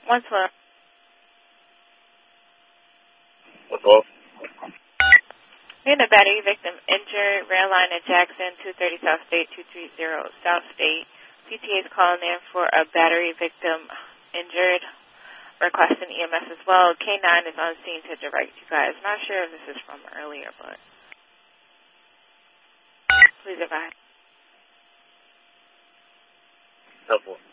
112. 112. In a battery victim injured, rail line at Jackson, 230 South State, 230 South State. PTA is calling in for a battery victim injured, requesting EMS as well. K9 is on scene to direct you guys. Not sure if this is from earlier, but please advise. Helpful.